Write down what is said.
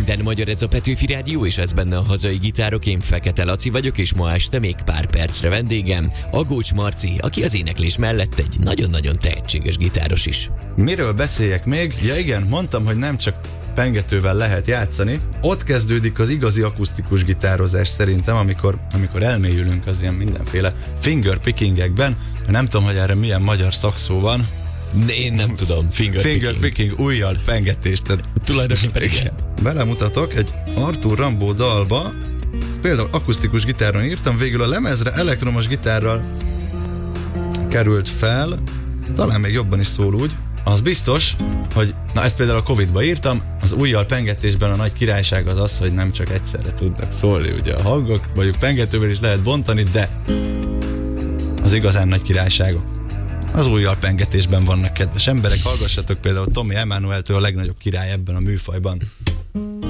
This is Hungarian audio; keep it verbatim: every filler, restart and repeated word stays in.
Minden magyar, ez a Petőfi Rádió, és ez benne a hazai gitárok. Én Fekete Laci vagyok, és ma este még pár percre vendégem Agócs Marci, aki az éneklés mellett egy nagyon-nagyon tehetséges gitáros is. Miről beszéljek még? Ja igen, mondtam, hogy nem csak pengetővel lehet játszani. Ott kezdődik az igazi akusztikus gitározás szerintem, amikor, amikor elmélyülünk az ilyen mindenféle fingerpickingekben. Nem tudom, hogy erre milyen magyar szakszó van. Én nem tudom, fingerpicking. Fingerpicking, ujjal pengetés. Tehát tulajdonképpen igen. Belemutatok egy Arthur Rimbaud dalba, például akusztikus gitáron írtam, végül a lemezre elektromos gitárral került fel, talán még jobban is szól úgy. Az biztos, hogy, na ezt például a Covid-ba írtam, az ujjal pengetésben a nagy királyság az az, hogy nem csak egyszerre tudnak szólni ugye a hangok, mondjuk pengetővel is lehet bontani, de az igazán nagy királyságok az ujjal pengetésben vannak, kedves emberek. Hallgassatok például Tommy Emmanueltől, a legnagyobb király ebben a műfajban.